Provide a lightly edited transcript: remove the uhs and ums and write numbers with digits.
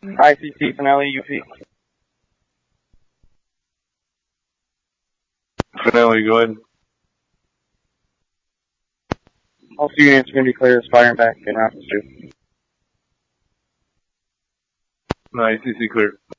ICC, Finale, UP. Finale, go ahead. All units are going to be clear as firing back in Routes 2. ICC clear.